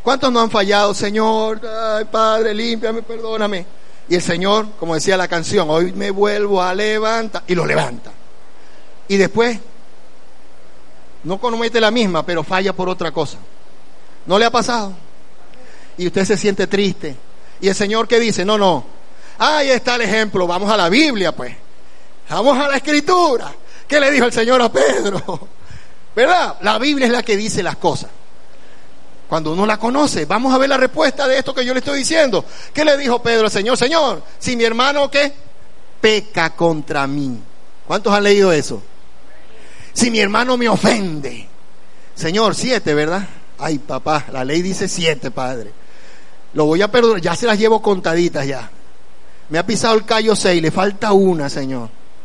¿Cuántos no han fallado? Señor, ay, Padre, límpiame, perdóname. Y el Señor, como decía la canción, hoy me vuelvo a levantar, y lo levanta. Y después, no comete la misma, pero falla por otra cosa. ¿No le ha pasado? Y usted se siente triste. Y el Señor, ¿qué dice? No. Ahí está el ejemplo, vamos a la Biblia, pues. Vamos a la Escritura. ¿Qué le dijo el Señor a Pedro? ¿Verdad? La Biblia es la que dice las cosas. Cuando uno la conoce, vamos a ver la respuesta de esto que yo le estoy diciendo. ¿Qué le dijo Pedro al Señor? Señor, si mi hermano, ¿qué? Peca contra mí. ¿Cuántos han leído eso? Si mi hermano me ofende. Señor, 7, ¿verdad? Ay, papá, la ley dice 7, Padre. Lo voy a perdonar, ya se las llevo contaditas ya. Me ha pisado el callo 6, le falta una, Señor.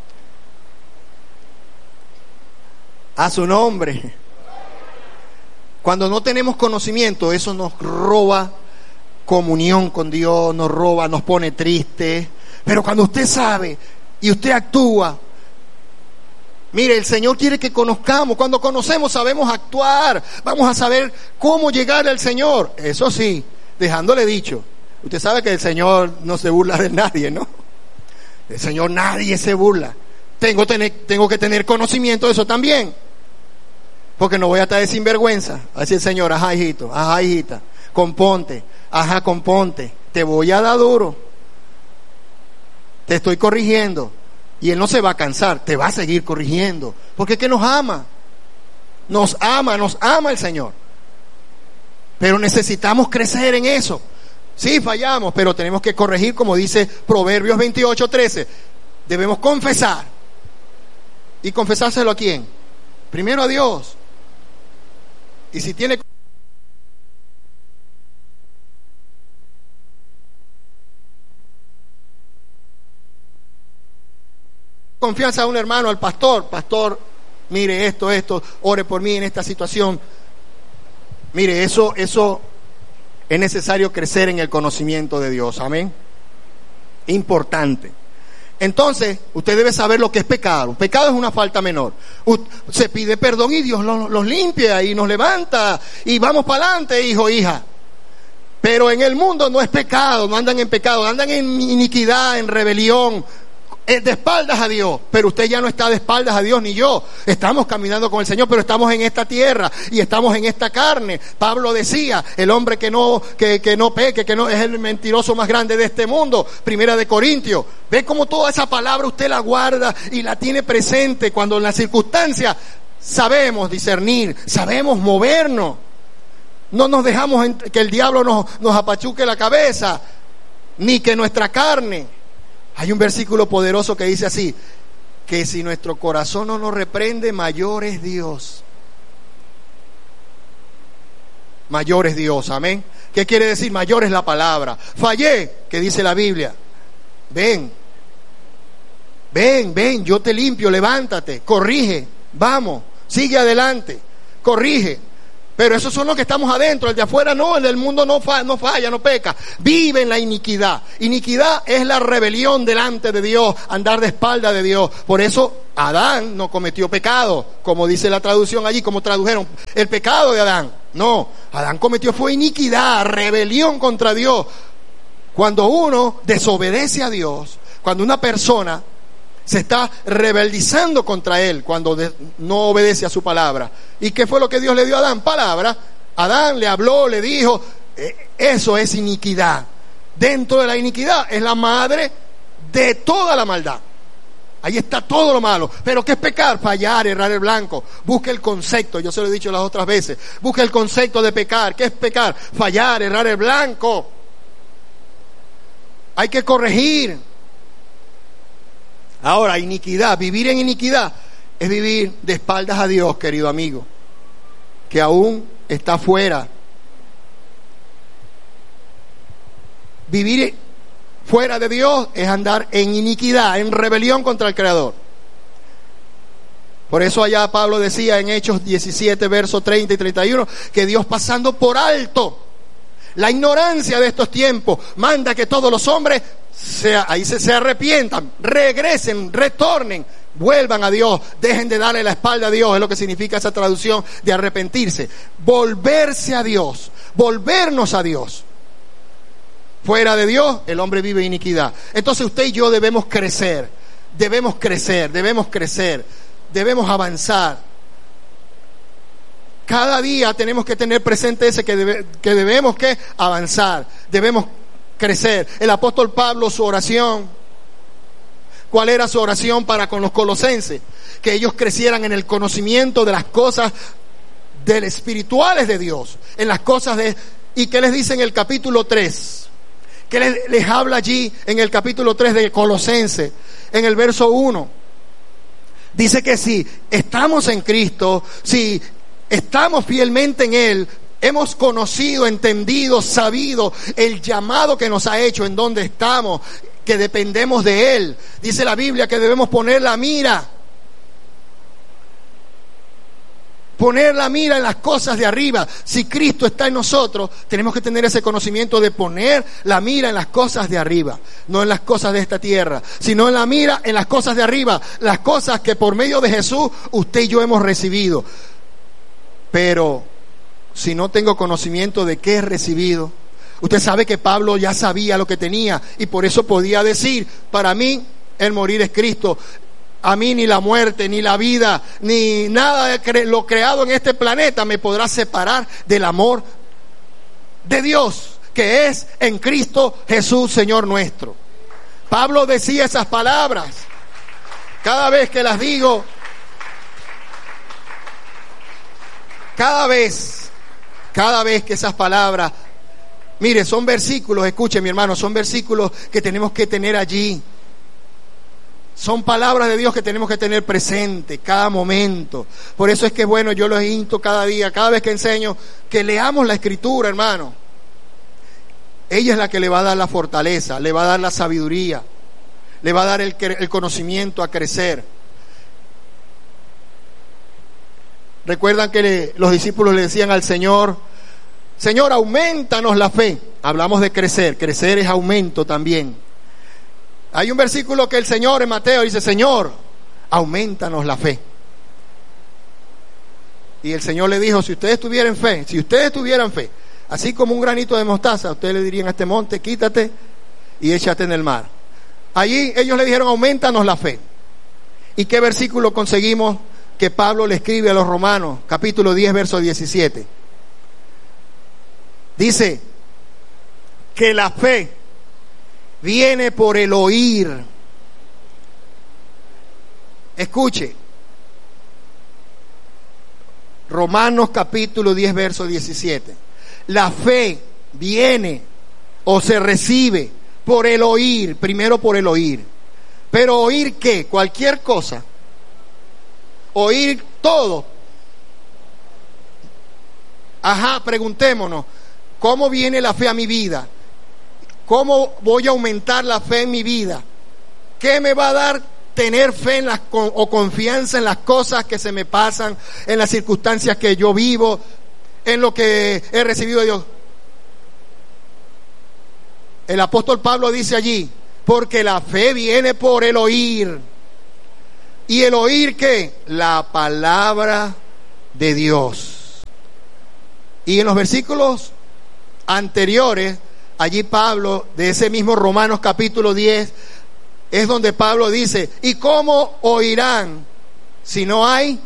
A su nombre. Cuando no tenemos conocimiento, eso nos roba comunión con Dios, nos pone triste. Pero cuando usted sabe y usted actúa, mire, el Señor quiere que conozcamos. Cuando conocemos sabemos actuar. Vamos a saber cómo llegar al Señor. Eso sí, dejándole dicho, usted sabe que el Señor no se burla de nadie, ¿no? El Señor nadie se burla. Tengo que tener conocimiento de eso también. Porque no voy a estar de sinvergüenza. Así el Señor, ajá, hijito, ajá, hijita, componte, ajá, componte. Te voy a dar duro. Te estoy corrigiendo. Y Él no se va a cansar, te va a seguir corrigiendo. Porque es que nos ama. Nos ama el Señor. Pero necesitamos crecer en eso. Sí, fallamos, pero tenemos que corregir, como dice Proverbios 28:13. Debemos confesar. ¿Y confesárselo a quién? Primero a Dios. Y si tiene confianza a un hermano, al pastor, mire esto, ore por mí en esta situación. Mire, eso es necesario crecer en el conocimiento de Dios, amén. Importante. Entonces, usted debe saber lo que es pecado. Pecado es una falta menor. Se pide perdón y Dios los limpia y nos levanta y vamos para adelante, hijo, hija. Pero en el mundo no es pecado, no andan en pecado, andan en iniquidad, en rebelión, de espaldas a Dios. Pero usted ya no está de espaldas a Dios, ni yo. Estamos caminando con el Señor, pero estamos en esta tierra y estamos en esta carne. Pablo decía, el hombre que no peque, que no es el mentiroso más grande de este mundo. Primera de Corintios. Ve cómo toda esa palabra usted la guarda y la tiene presente cuando en las circunstancias sabemos discernir, sabemos movernos. No nos dejamos que el diablo nos apachuque la cabeza, ni que nuestra carne. Hay un versículo poderoso que dice así, que si nuestro corazón no nos reprende, mayor es Dios. Mayor es Dios, amén. ¿Qué quiere decir? Mayor es la palabra. Fallé, que dice la Biblia. Ven, yo te limpio, levántate, corrige, vamos, sigue adelante, corrige. Pero esos son los que estamos adentro, el de afuera no, el del mundo no falla, no peca. Vive en la iniquidad. Iniquidad es la rebelión delante de Dios, andar de espalda de Dios. Por eso Adán no cometió pecado, como dice la traducción allí, como tradujeron el pecado de Adán. No, Adán fue iniquidad, rebelión contra Dios. Cuando uno desobedece a Dios, cuando una persona se está rebeldizando contra Él, cuando no obedece a su palabra. ¿Y qué fue lo que Dios le dio a Adán? Palabra. Adán le habló, le dijo, eso es iniquidad. Dentro de la iniquidad es la madre de toda la maldad. Ahí está todo lo malo. ¿Pero qué es pecar? Fallar, errar el blanco. Busque el concepto, yo se lo he dicho las otras veces. Busque el concepto de pecar. ¿Qué es pecar? Fallar, errar el blanco. Hay que corregir. Ahora, iniquidad, vivir en iniquidad es vivir de espaldas a Dios, querido amigo, que aún está fuera. Vivir fuera de Dios es andar en iniquidad, en rebelión contra el Creador. Por eso allá Pablo decía en Hechos 17, versos 30 y 31, que Dios pasando por alto La ignorancia de estos tiempos manda que todos los hombres se arrepientan, regresen, retornen, vuelvan a Dios, dejen de darle la espalda a Dios, es lo que significa esa traducción de arrepentirse. Volverse a Dios, volvernos a Dios. Fuera de Dios, el hombre vive iniquidad. Entonces usted y yo debemos crecer, debemos avanzar. Cada día tenemos que tener presente ese que debemos que avanzar, debemos crecer. El apóstol Pablo, su oración, ¿cuál era su oración para con los colosenses? Que ellos crecieran en el conocimiento de las cosas espirituales de Dios, en las cosas de... ¿Y qué les dice en el capítulo 3? ¿Qué les habla allí en el capítulo 3 de Colosenses? En el verso 1 dice que si estamos en Cristo, si estamos fielmente en Él, hemos conocido, entendido, sabido el llamado que nos ha hecho, en donde estamos, que dependemos de Él. Dice la Biblia que debemos poner la mira en las cosas de arriba. Si Cristo está en nosotros, tenemos que tener ese conocimiento de poner la mira en las cosas de arriba, no en las cosas de esta tierra, sino en la mira en las cosas de arriba, las cosas que por medio de Jesús usted y yo hemos recibido. Pero si no tengo conocimiento de qué he recibido, usted sabe que Pablo ya sabía lo que tenía y por eso podía decir: para mí el morir es Cristo. A mí ni la muerte, ni la vida, ni nada de lo creado en este planeta me podrá separar del amor de Dios, que es en Cristo Jesús, Señor nuestro. Pablo decía esas palabras. Cada vez que las digo, cada vez que esas palabras, mire, son versículos, escuche mi hermano, son versículos que tenemos que tener allí. Son palabras de Dios que tenemos que tener presente cada momento. Por eso es que bueno, yo los insto cada día, cada vez que enseño, que leamos la Escritura, hermano. Ella es la que le va a dar la fortaleza, le va a dar la sabiduría, le va a dar el conocimiento a crecer. Recuerdan que los discípulos le decían al Señor: Señor, aumentanos la fe. Hablamos de crecer, crecer es aumento también. Hay un versículo que el Señor en Mateo dice: Señor, aumentanos la fe. Y el Señor le dijo: si ustedes tuvieran fe, así como un granito de mostaza, ustedes le dirían a este monte: quítate y échate en el mar. Allí ellos le dijeron: aumentanos la fe. ¿Y qué versículo conseguimos que Pablo le escribe a los Romanos, capítulo 10, verso 17? Dice que la fe viene por el oír. Escuche, Romanos capítulo 10, verso 17. La fe viene o se recibe por el oír, primero por el oír. Pero ¿oír qué? Cualquier cosa. Oír todo. Preguntémonos, ¿cómo viene la fe a mi vida? ¿Cómo voy a aumentar la fe en mi vida? ¿Qué me va a dar tener fe en o confianza en las cosas que se me pasan, en las circunstancias que yo vivo, en lo que he recibido de Dios? El apóstol Pablo dice allí: porque la fe viene por el oír. ¿Y el oír qué? La palabra de Dios. Y en los versículos anteriores, allí Pablo, de ese mismo Romanos capítulo 10, es donde Pablo dice: ¿y cómo oirán si no hay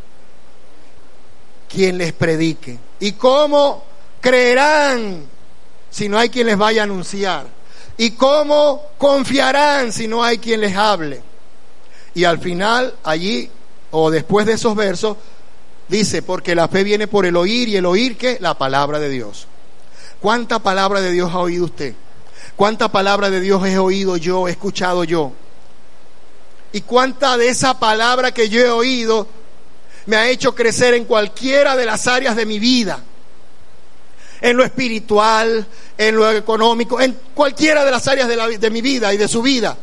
quien les predique? ¿Y cómo creerán si no hay quien les vaya a anunciar? ¿Y cómo confiarán si no hay quien les hable? Y al final, allí, o después de esos versos, dice: porque la fe viene por el oír, y el oír ¿qué? La palabra de Dios. ¿Cuánta palabra de Dios ha oído usted? ¿Cuánta palabra de Dios he oído yo, he escuchado yo? ¿Y cuánta de esa palabra que yo he oído me ha hecho crecer en cualquiera de las áreas de mi vida? En lo espiritual, en lo económico, en cualquiera de las áreas de mi vida y de su vida.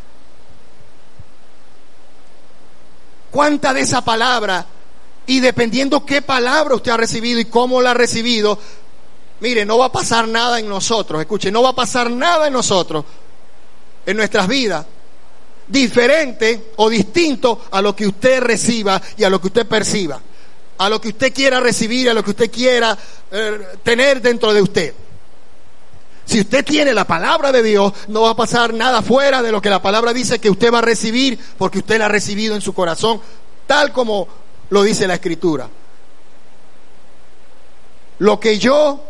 ¿Cuánta de esa palabra? Y dependiendo qué palabra usted ha recibido y cómo la ha recibido, Mire, no va a pasar nada en nosotros, escuche, no va a pasar nada en nosotros, en nuestras vidas, diferente o distinto a lo que usted reciba y a lo que usted perciba, a lo que usted quiera recibir, a lo que usted quiera tener dentro de usted. Si usted tiene la palabra de Dios, no va a pasar nada fuera de lo que la palabra dice que usted va a recibir, porque usted la ha recibido en su corazón, tal como lo dice la Escritura. Lo que yo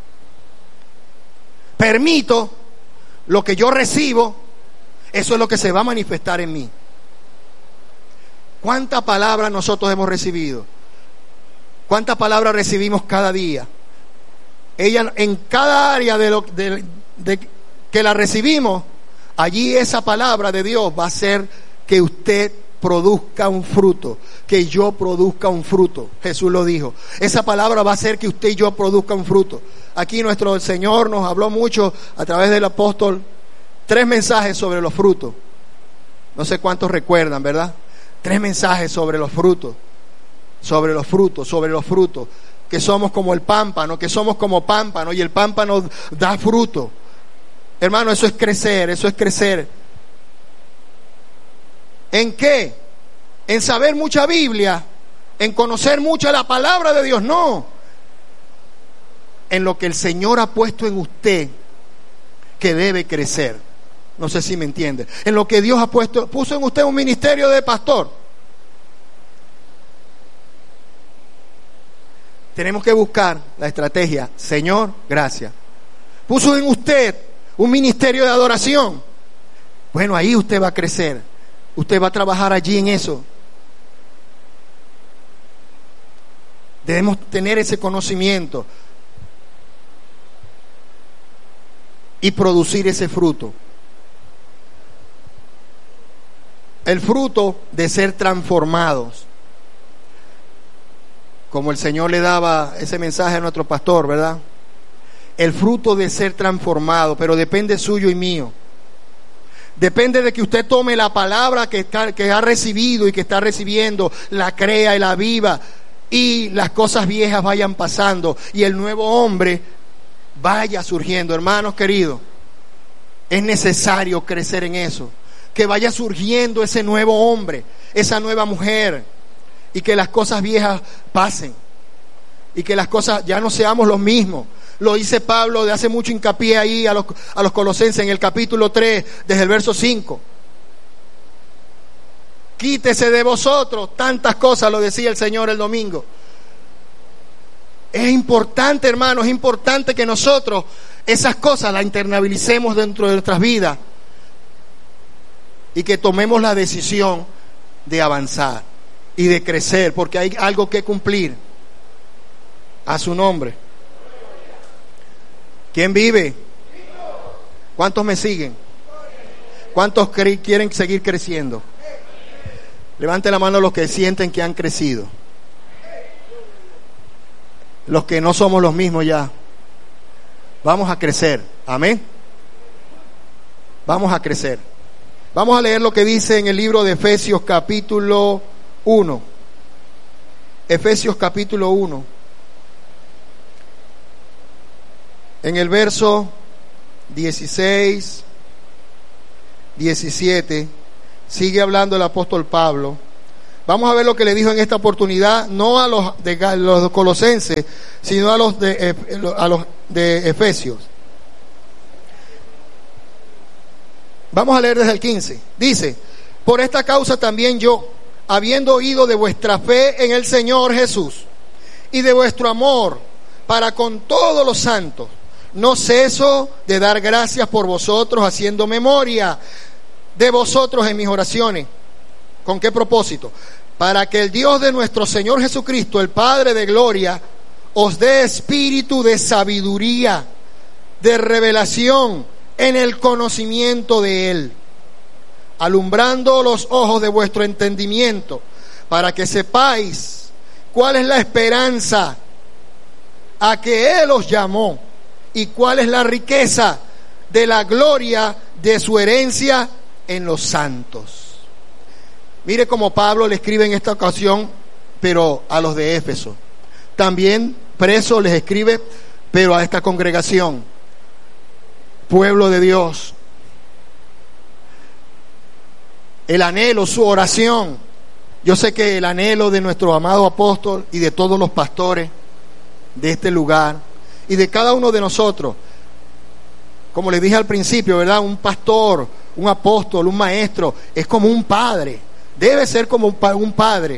permito, lo que yo recibo, eso es lo que se va a manifestar en mí. ¿Cuánta palabra nosotros hemos recibido? ¿Cuántas palabras recibimos cada día? Ella, en cada área de que la recibimos, allí esa palabra de Dios va a hacer que usted produzca un fruto, que yo produzca un fruto. Jesús lo dijo. Esa palabra va a hacer que usted y yo produzca un fruto. Aquí nuestro Señor nos habló mucho a través del apóstol, 3 mensajes sobre los frutos. No sé cuántos recuerdan, ¿verdad? 3 mensajes sobre los frutos, sobre los frutos, sobre los frutos. Que somos como el pámpano, que somos como pámpano, y el pámpano da fruto. Hermano, eso es crecer, eso es crecer. ¿En qué? En saber mucha Biblia, en conocer mucho la palabra de Dios, no. En lo que el Señor ha puesto en usted, que debe crecer. No sé si me entiende. En lo que Dios ha puso en usted un ministerio de pastor. Tenemos que buscar la estrategia. Señor, gracias. Puso en usted un ministerio de adoración. Bueno, ahí usted va a crecer. Usted va a trabajar allí en eso. Debemos tener ese conocimiento y producir ese fruto. El fruto de ser transformados. Como el Señor le daba ese mensaje a nuestro pastor, ¿verdad? El fruto de ser transformado, pero depende suyo y mío. Depende de que usted tome la palabra que ha recibido y que está recibiendo, la crea y la viva, y las cosas viejas vayan pasando y el nuevo hombre vaya surgiendo. Hermanos queridos, es necesario crecer en eso, que vaya surgiendo ese nuevo hombre, esa nueva mujer, y que las cosas viejas pasen, y que las cosas ya no seamos los mismos. Lo dice Pablo, de hace mucho hincapié ahí a los Colosenses en el capítulo 3, desde el verso 5. Quítese de vosotros tantas cosas, lo decía el Señor el domingo. Es importante, hermano, es importante que nosotros esas cosas las internalicemos dentro de nuestras vidas y que tomemos la decisión de avanzar y de crecer, porque hay algo que cumplir. A su nombre. ¿Quién vive? ¿Cuántos me siguen? ¿Cuántos quieren seguir creciendo? Levante la mano los que sienten que han crecido. Los que no somos los mismos ya. Vamos a crecer. Amén. Vamos a crecer. Vamos a leer lo que dice en el libro de Efesios capítulo 1. Efesios capítulo 1. En el verso 16, 17, sigue hablando el apóstol Pablo. Vamos a ver lo que le dijo en esta oportunidad, no a los colosenses, sino a los de Efesios. Vamos a leer desde el 15. Dice: por esta causa también yo, habiendo oído de vuestra fe en el Señor Jesús y de vuestro amor para con todos los santos, no ceso de dar gracias por vosotros, haciendo memoria de vosotros en mis oraciones. ¿Con qué propósito? Para que el Dios de nuestro Señor Jesucristo, el Padre de gloria, os dé espíritu de sabiduría, de revelación en el conocimiento de Él, alumbrando los ojos de vuestro entendimiento, para que sepáis cuál es la esperanza a que Él os llamó y cuál es la riqueza de la gloria de su herencia en los santos. Mire cómo Pablo le escribe en esta ocasión, pero a los de Éfeso. También preso les escribe, Pero a esta congregación, pueblo de Dios, el anhelo, su oración, yo sé que el anhelo de nuestro amado apóstol y de todos los pastores de este lugar y de cada uno de nosotros, como les dije al principio, ¿verdad? Un pastor, un apóstol, un maestro, es como un padre, debe ser como un padre.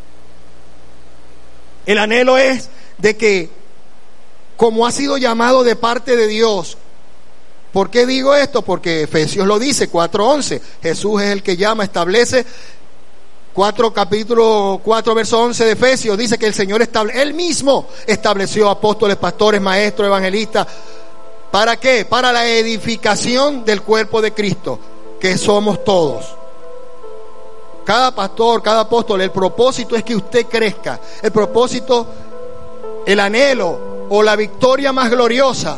El anhelo es de que, como ha sido llamado de parte de Dios. ¿Por qué digo esto? Porque Efesios lo dice, 4:11. Jesús es el que llama, establece. Capítulo 4, verso 11 de Efesios, dice que el Señor Él mismo estableció apóstoles, pastores, maestros, evangelistas. ¿Para qué? Para la edificación del cuerpo de Cristo, que somos todos. Cada pastor, cada apóstol, el propósito es que usted crezca. El propósito, el anhelo o la victoria más gloriosa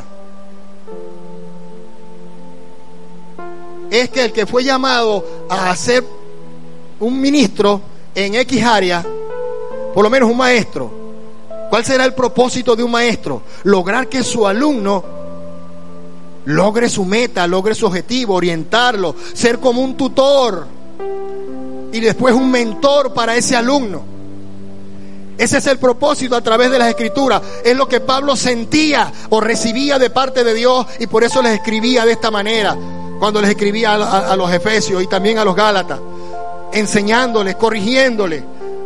es que el que fue llamado a ser un ministro en X área, por lo menos un maestro, ¿cuál será el propósito de un maestro? Lograr que su alumno logre su meta, logre su objetivo, orientarlo, ser como un tutor y después un mentor para ese alumno. Ese es el propósito a través de las Escrituras. Es lo que Pablo sentía o recibía de parte de Dios, y por eso les escribía de esta manera cuando les escribía a los Efesios y también a los Gálatas, enseñándoles, corrigiéndoles.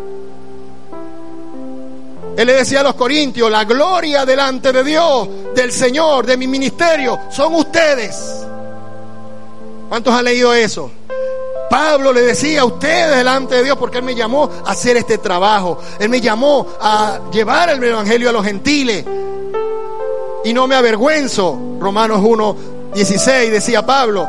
Él le decía a los corintios: la gloria delante de Dios, del Señor, de mi ministerio, son ustedes. ¿Cuántos han leído eso? Pablo le decía: a ustedes delante de Dios, porque Él me llamó a hacer este trabajo. Él me llamó a llevar el evangelio a los gentiles y no me avergüenzo. Romanos 1:16 decía Pablo.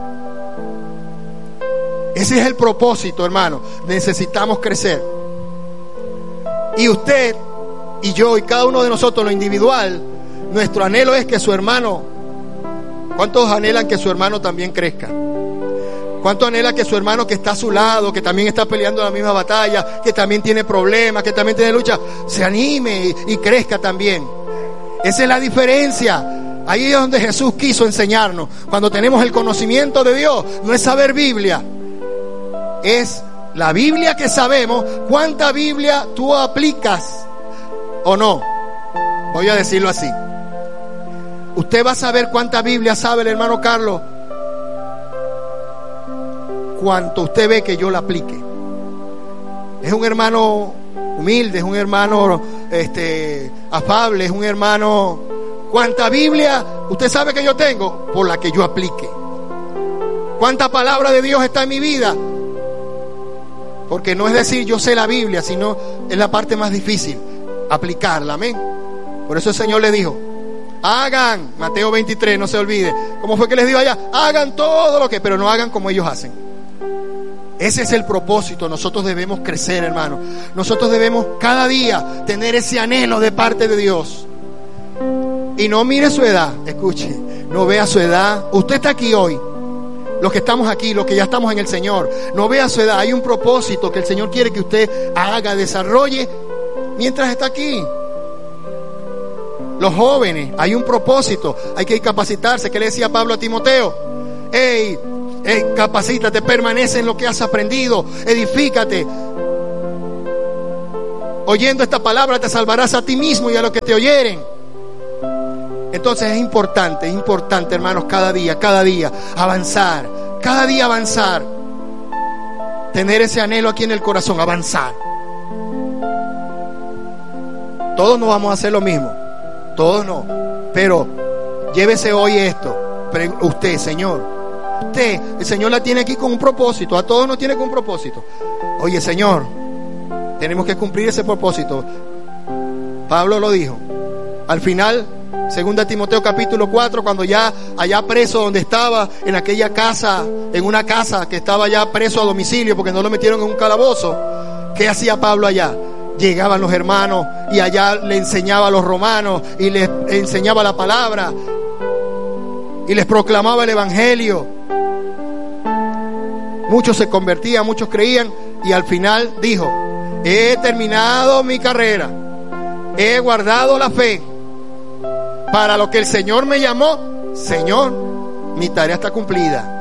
Ese es el propósito, hermano. Necesitamos crecer. Y usted y yo y cada uno de nosotros, lo individual, nuestro anhelo es que su hermano, ¿cuántos anhelan que su hermano también crezca? ¿Cuántos anhelan que su hermano que está a su lado, que también está peleando la misma batalla, que también tiene problemas, que también tiene lucha, se anime y crezca también? Esa es la diferencia. Ahí es donde Jesús quiso enseñarnos. Cuando tenemos el conocimiento de Dios, no es saber Biblia, es la Biblia que sabemos. ¿Cuánta Biblia tú aplicas o no? Voy a decirlo así. Usted va a saber cuánta Biblia sabe el hermano Carlos cuanto usted ve que yo la aplique. Es un hermano humilde, es un hermano afable, es un hermano. ¿Cuánta Biblia usted sabe que yo tengo? Por la que yo aplique. ¿Cuánta palabra de Dios está en mi vida? Porque no es decir yo sé la Biblia, sino es la parte más difícil, aplicarla, amén. Por eso el Señor le dijo: hagan, Mateo 23, no se olvide. ¿Cómo fue que les dijo allá? Hagan todo lo que, pero no hagan como ellos hacen. Ese es el propósito. Nosotros debemos crecer, hermano. Nosotros debemos cada día tener ese anhelo de parte de Dios. Y no mire su edad, escuche, no vea su edad. Usted está aquí hoy, los que estamos aquí, los que ya estamos en el Señor, no vea su edad. Hay un propósito que el Señor quiere que usted haga, desarrolle mientras está aquí. Los jóvenes, hay un propósito, hay que capacitarse. ¿Qué le decía Pablo a Timoteo? Capacítate, permanece en lo que has aprendido, edifícate. Oyendo esta palabra te salvarás a ti mismo y a los que te oyeren. Entonces es importante, hermanos, cada día avanzar, cada día avanzar, tener ese anhelo aquí en el corazón, avanzar. Todos no vamos a hacer lo mismo, todos no, pero llévese hoy esto. Usted, Señor, el Señor la tiene aquí con un propósito. A todos nos tiene con un propósito. Oye, Señor, tenemos que cumplir ese propósito. Pablo lo dijo al final, 2 Timoteo capítulo 4, cuando ya allá preso donde estaba, en aquella casa, en una casa que estaba ya preso a domicilio porque no lo metieron en un calabozo. ¿Qué hacía Pablo allá? Llegaban los hermanos y allá le enseñaba a los romanos y les enseñaba la palabra y les proclamaba el evangelio. Muchos se convertían, muchos creían, y al final dijo: he terminado mi carrera, he guardado la fe. para lo que el Señor me llamó, Señor, mi tarea está cumplida.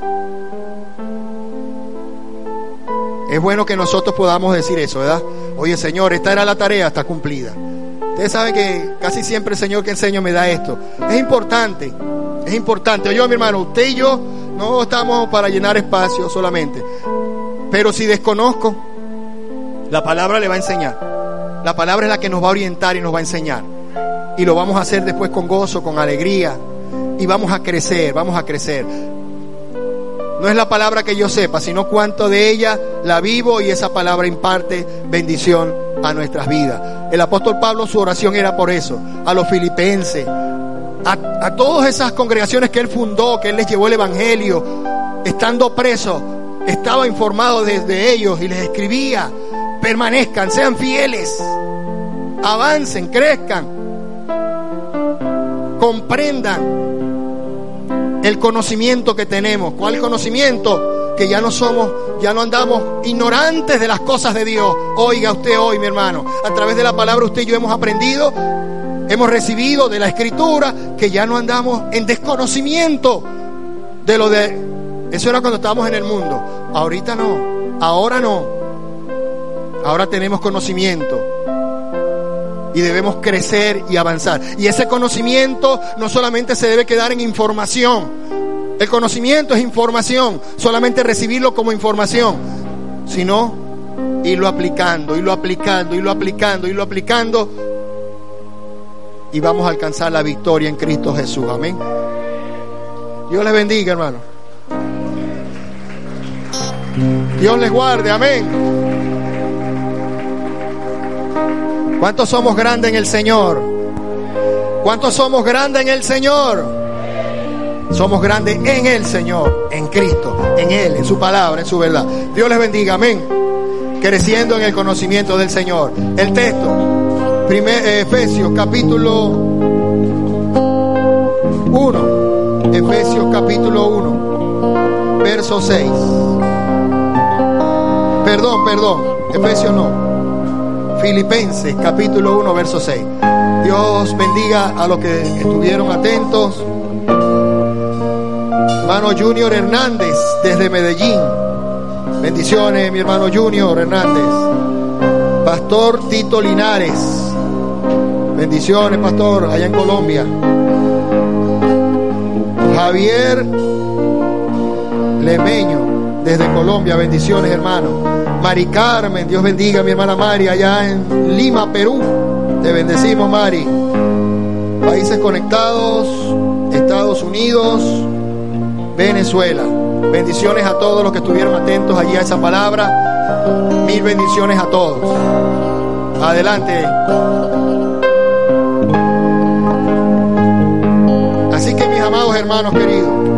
Es bueno que nosotros podamos decir eso, ¿verdad? Oye, Señor, esta era la tarea, está cumplida. Ustedes saben que casi siempre el Señor que enseño me da esto. Es importante. Oye, mi hermano, usted y yo no estamos para llenar espacio solamente. Pero si desconozco, la palabra le va a enseñar. La palabra es la que nos va a orientar y nos va a enseñar. Y lo vamos a hacer después con gozo, con alegría. Y vamos a crecer. No es la palabra que yo sepa, sino cuánto de ella la vivo, y esa palabra imparte bendición a nuestras vidas. El apóstol Pablo, su oración era por eso, a los filipenses, a todas esas congregaciones que él fundó, que él les llevó el evangelio, estando preso, estaba informado de ellos y les escribía: permanezcan, sean fieles, avancen, crezcan, comprendan el conocimiento que tenemos. ¿Cuál conocimiento? Que ya no andamos ignorantes de las cosas de Dios. Oiga usted hoy, mi hermano, a través de la palabra usted y yo hemos aprendido, hemos recibido de la Escritura, que ya no andamos en desconocimiento de lo de... Eso era cuando estábamos en el mundo. Ahorita no, ahora no. Ahora tenemos conocimiento. Y debemos crecer y avanzar. Y ese conocimiento no solamente se debe quedar en información. El conocimiento es información. Solamente recibirlo como información. Sino irlo aplicando. Y vamos a alcanzar la victoria en Cristo Jesús. Amén. Dios les bendiga, hermano. Dios les guarde. Amén. ¿Cuántos somos grandes en el Señor? ¿Cuántos somos grandes en el Señor? Somos grandes en el Señor, en Cristo, en Él, en su palabra, en su verdad. Dios les bendiga, amén. Creciendo en el conocimiento del Señor. El texto, Efesios capítulo 1. Efesios capítulo 1, verso 6. Perdón, Efesios no. Filipenses capítulo 1, verso 6. Dios bendiga a los que estuvieron atentos. Hermano Junior Hernández desde Medellín. Bendiciones, mi hermano Junior Hernández. Pastor Tito Linares. Bendiciones, pastor, allá en Colombia. Javier Lemeño desde Colombia. Bendiciones, hermano. Mari Carmen, Dios bendiga a mi hermana Mari allá en Lima, Perú. Te bendecimos, Mari. Países conectados, Estados Unidos, Venezuela. Bendiciones a todos los que estuvieron atentos allí a esa palabra. Mil bendiciones a todos. Adelante. Así que, mis amados hermanos queridos,